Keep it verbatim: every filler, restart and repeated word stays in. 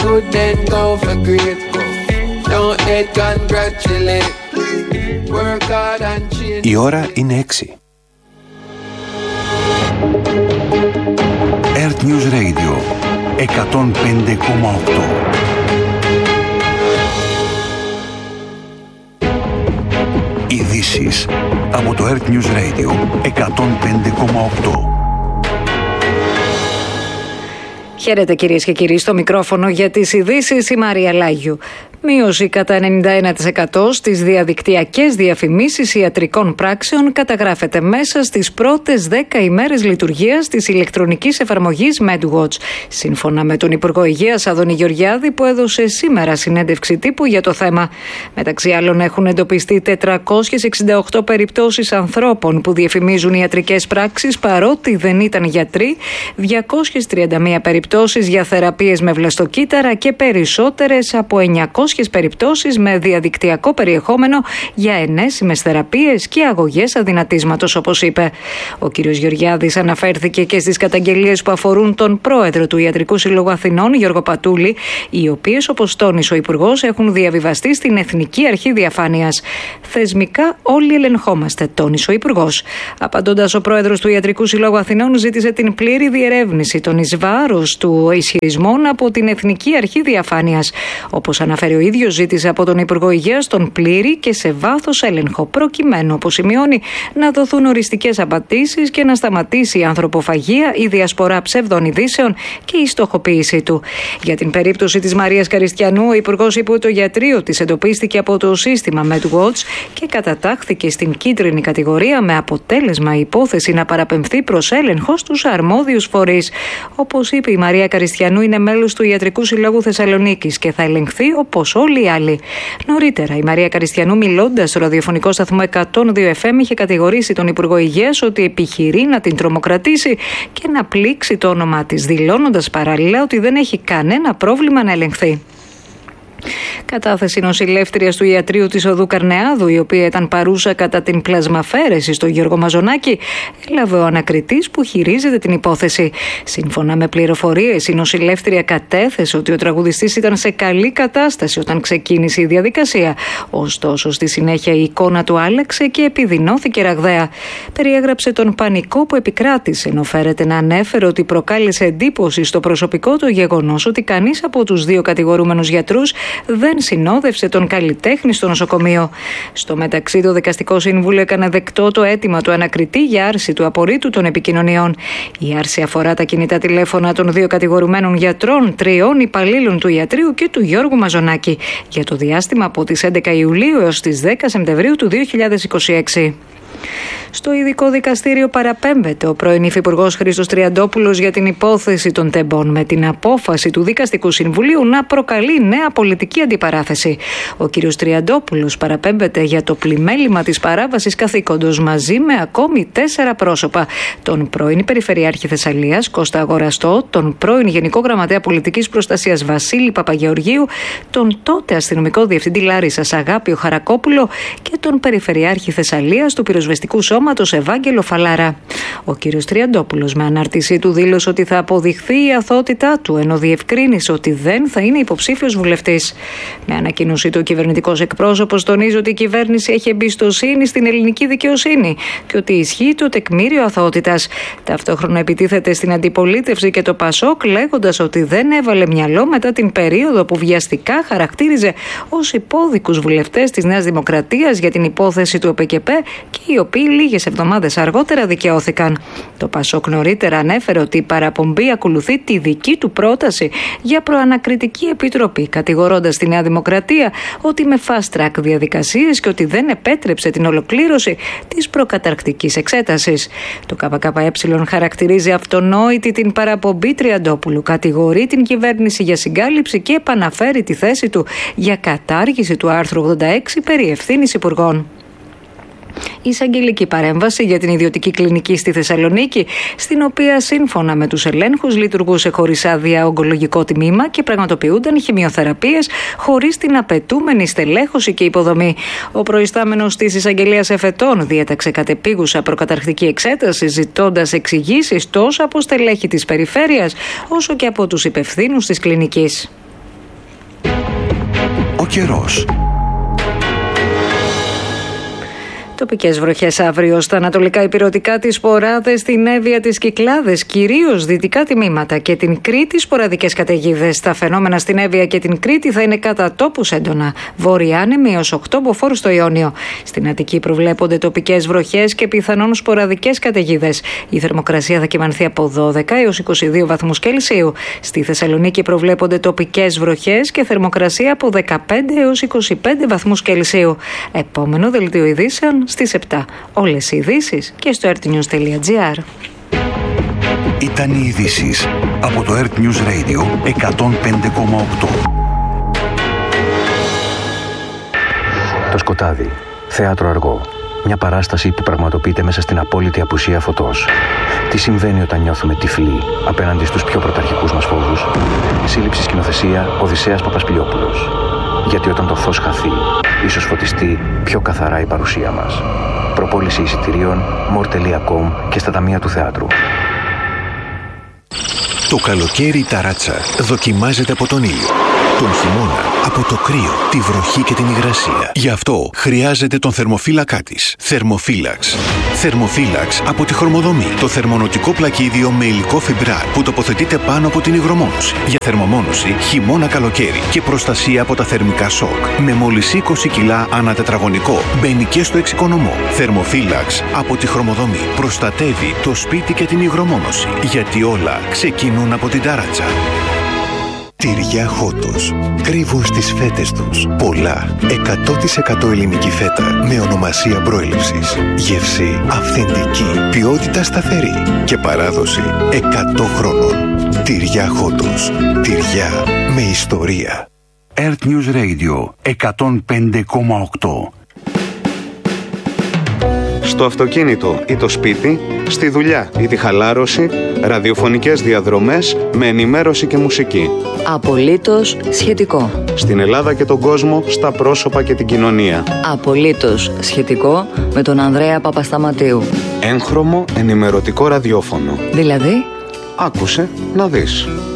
good then go for great. Don't hate, congratulate. Work hard and change. Η ώρα είναι έξι. Earth News Radio εκατόν πέντε κόμμα οκτώ. Ειδήσεις από το Earth News Radio εκατόν πέντε κόμμα οκτώ. Χαίρετε κυρίες και κύριοι, στο μικρόφωνο για τις ειδήσεις η Μαρία Λάγιου. Μείωση κατά ενενήντα ένα τοις εκατό στις διαδικτυακές διαφημίσεις ιατρικών πράξεων καταγράφεται μέσα στις πρώτες δέκα ημέρες λειτουργίας της ηλεκτρονικής εφαρμογής MedWatch. Σύμφωνα με τον Υπουργό Υγείας Άδωνη Γεωργιάδη, που έδωσε σήμερα συνέντευξη τύπου για το θέμα. Μεταξύ άλλων, έχουν εντοπιστεί τετρακόσιες εξήντα οκτώ περιπτώσεις ανθρώπων που διαφημίζουν ιατρικές πράξεις παρότι δεν ήταν γιατροί, διακόσιες τριάντα μία περιπτώσεις για θεραπείες με βλαστοκύτταρα και περισσότερες από εννιακόσιες περιπτώσεις με διαδικτυακό περιεχόμενο για ενέσιμες θεραπείες και αγωγές αδυνατίσματος, όπως είπε. Ο κ. Γεωργιάδης αναφέρθηκε και στις καταγγελίες που αφορούν τον πρόεδρο του Ιατρικού Συλλόγου Αθηνών, Γιώργο Πατούλη, οι οποίες, όπως τόνισε ο Υπουργός, έχουν διαβιβαστεί στην Εθνική Αρχή Διαφάνειας. Θεσμικά όλοι ελεγχόμαστε, τόνισε ο Υπουργός. Απαντώντας, ο πρόεδρος του Ιατρικού Συλλόγου Αθηνών ζήτησε την πλήρη διερεύνηση των εις βάρος του ισχυρισμών από την Εθνική Αρχή Διαφάνειας. Όπως αναφέρει ο ίδιος, ζήτησε από τον Υπουργό Υγείας τον πλήρη και σε βάθος έλεγχο, προκειμένου, όπως σημειώνει, να δοθούν οριστικές απαντήσεις και να σταματήσει η ανθρωποφαγία, η διασπορά ψεύδων ειδήσεων και η στοχοποίησή του. Για την περίπτωση της Μαρίας Καριστιανού, ο Υπουργός είπε ότι το γιατρείο της εντοπίστηκε από το σύστημα MedWatch και κατατάχθηκε στην κίτρινη κατηγορία, με αποτέλεσμα η υπόθεση να παραπεμφθεί προς έλεγχο στους αρμόδιους φορείς. Όπως είπε, η Μαρία Καριστιανού είναι μέλος του Ιατρικού Συλλόγου Θεσσαλονίκης και θα ελεγχθεί όπως όλοι οι άλλοι. Νωρίτερα, η Μαρία Καριστιανού, μιλώντας στο ραδιοφωνικό σταθμό εκατόν δύο εφ εμ, είχε κατηγορήσει τον Υπουργό Υγείας ότι επιχειρεί να την τρομοκρατήσει και να πλήξει το όνομά της, δηλώνοντας παράλληλα ότι δεν έχει κανένα πρόβλημα να ελεγχθεί. Κατάθεση νοσηλεύτριας του ιατρείου της Οδού Καρνεάδου, η οποία ήταν παρούσα κατά την πλασμαφέρεση στο Γιώργο Μαζονάκη, έλαβε ο ανακριτής που χειρίζεται την υπόθεση. Σύμφωνα με πληροφορίες, η νοσηλεύτρια κατέθεσε ότι ο τραγουδιστής ήταν σε καλή κατάσταση όταν ξεκίνησε η διαδικασία. Ωστόσο, στη συνέχεια η εικόνα του άλλαξε και επιδεινώθηκε ραγδαία. Περιέγραψε τον πανικό που επικράτησε, ενώ φέρεται να ανέφερε ότι προκάλεσε εντύπωση στο προσωπικό το γεγονός ότι κανείς από τους δύο κατηγορούμενους γιατρούς δεν συνόδευσε τον καλλιτέχνη στο νοσοκομείο. Στο μεταξύ, το Δικαστικό Συμβούλιο έκανε δεκτό το αίτημα του ανακριτή για άρση του απορρίτου των επικοινωνιών. Η άρση αφορά τα κινητά τηλέφωνα των δύο κατηγορουμένων γιατρών, τριών υπαλλήλων του ιατρείου και του Γιώργου Μαζονάκη, για το διάστημα από τις έντεκα Ιουλίου έως τις δέκα Σεπτεμβρίου του δύο χιλιάδες είκοσι έξι. Στο ειδικό δικαστήριο παραπέμπεται ο πρώην Υφυπουργός Χρήστος Τριαντόπουλος για την υπόθεση των τεμπών, με την απόφαση του Δικαστικού Συμβουλίου να προκαλεί νέα πολιτική αντιπαράθεση. Ο κ. Τριαντόπουλος παραπέμπεται για το πλημέλημα της παράβασης καθήκοντος μαζί με ακόμη τέσσερα πρόσωπα. Τον πρώην Περιφερειάρχη Θεσσαλίας Κώστα Αγοραστό, τον πρώην Γενικό Γραμματέα Πολιτικής Προστασίας Βασίλη Παπαγεωργίου, τον τότε αστυνομικό διευθυντή Λάρισσας Αγάπιο Χαρακόπουλο και τον Περιφερειάρχη Θεσσαλίας του Πυροσβεστικού Σώματος Ευάγγελο Φαλάρα. Ο κ. Τριαντόπουλος, με ανάρτησή του, δήλωσε ότι θα αποδειχθεί η αθωότητά του, ενώ διευκρίνησε ότι δεν θα είναι υποψήφιος βουλευτής. Με ανακοίνωσή του, ο κυβερνητικός εκπρόσωπος τονίζει ότι η κυβέρνηση έχει εμπιστοσύνη στην ελληνική δικαιοσύνη και ότι ισχύει το τεκμήριο αθωότητας. Ταυτόχρονα επιτίθεται στην αντιπολίτευση και το Πασόκ, λέγοντας ότι δεν έβαλε μυαλό μετά την περίοδο που βιαστικά χαρακτήριζε ως υπόδικους βουλευτές της Νέας Δημοκρατίας για την υπόθεση του ΟΠΕΚΕΠΕ και οι οποίοι λίγες εβδομάδες αργότερα δικαιώθηκαν. Το Πασόκ νωρίτερα ανέφερε ότι η παραπομπή ακολουθεί τη δική του πρόταση για προανακριτική επιτροπή, κατηγορώντας τη Νέα Δημοκρατία ότι με fast track διαδικασίες και ότι δεν επέτρεψε την ολοκλήρωση της προκαταρκτικής εξέτασης. Το ΚΚΕ χαρακτηρίζει αυτονόητη την παραπομπή Τριαντόπουλου, κατηγορεί την κυβέρνηση για συγκάλυψη και επαναφέρει τη θέση του για κατάργηση του άρθρου ογδόντα έξι περί ευθύνης υπουργών. Εισαγγελική παρέμβαση για την ιδιωτική κλινική στη Θεσσαλονίκη, στην οποία σύμφωνα με τους ελέγχους λειτουργούσε χωρίς άδεια ογκολογικό τμήμα και πραγματοποιούνταν χημειοθεραπείες χωρίς την απαιτούμενη στελέχωση και υποδομή. Ο προϊστάμενος της εισαγγελίας εφετών διέταξε κατεπίγουσα προκαταρκτική εξέταση, ζητώντας εξηγήσεις τόσο από στελέχη της περιφέρειας όσο και από τους υπευθύνους της κλινικής. Ο καιρός. Τοπικές βροχές αύριο στα ανατολικά ηπειρωτικά, τις Ποράδες, την Εύβοια, τις Κυκλάδες, κυρίως δυτικά τμήματα και την Κρήτη, σποραδικές καταιγίδες. Τα φαινόμενα στην Εύβοια και την Κρήτη θα είναι κατά τόπους έντονα. Βόρεια άνεμη έως οκτώ μποφόρ στο Ιόνιο. Στην Αττική προβλέπονται τοπικές βροχές και πιθανόν σποραδικές καταιγίδες. Η θερμοκρασία θα κυμανθεί από δώδεκα έως είκοσι δύο βαθμούς Κελσίου. Στη Θεσσαλονίκη προβλέπονται τοπικές βροχές και θερμοκρασία από δεκαπέντε έως είκοσι πέντε βαθμούς Κελσίου. Επόμενο δελτίο ειδήσεων στις επτά. Όλες οι ειδήσεις και στο ertnews τελεία gr. Ήταν οι ειδήσεις από το Earth News Radio εκατόν πέντε κόμμα οκτώ. Το σκοτάδι. Θέατρο αργό. Μια παράσταση που πραγματοποιείται μέσα στην απόλυτη απουσία φωτός. Τι συμβαίνει όταν νιώθουμε τυφλοί απέναντι στους πιο πρωταρχικούς μας φόβους. Σύλληψη σκηνοθεσία Οδυσσέας Παπασπηλιόπουλος. Γιατί όταν το φως χαθεί, ίσως φωτιστεί πιο καθαρά η παρουσία μας. Προπόληση εισιτηρίων more τελεία com και στα ταμεία του θεάτρου. Το καλοκαίρι η ταράτσα δοκιμάζεται από τον ήλιο. Τον χειμώνα από το κρύο, τη βροχή και την υγρασία. Γι' αυτό χρειάζεται τον θερμοφύλακά της. Θερμοφύλαξ. Θερμοφύλαξ από τη Χρωμοδομή. Το θερμονοτικό πλακίδιο με υλικό φιμπράρ που τοποθετείται πάνω από την υγρομόνωση. Για θερμομόνωση χειμώνα καλοκαίρι και προστασία από τα θερμικά σοκ. Με μόλις είκοσι κιλά ανά τετραγωνικό. Μπαίνει και στο εξοικονομό. Θερμοφύλαξ από τη Χρωμοδομή. Προστατεύει το σπίτι και την υγρομόνωση. Γιατί όλα ξεκινούν από την ταράτσα. Τυριά Χότος. Κρύβουν στις φέτες τους πολλά εκατό τοις εκατό ελληνική φέτα με ονομασία προέλευσης. Γεύση αυθεντική, ποιότητα σταθερή και παράδοση εκατό χρόνων. Τυριά Χότος. Τυριά με ιστορία. Earth News Radio εκατόν πέντε κόμμα οκτώ. Στο αυτοκίνητο ή το σπίτι, στη δουλειά ή τη χαλάρωση, ραδιοφωνικές διαδρομές με ενημέρωση και μουσική. Απολύτως σχετικό. Στην Ελλάδα και τον κόσμο, στα πρόσωπα και την κοινωνία. Απολύτως σχετικό με τον Ανδρέα Παπασταματίου. Έγχρωμο ενημερωτικό ραδιόφωνο. Δηλαδή, άκουσε να δεις.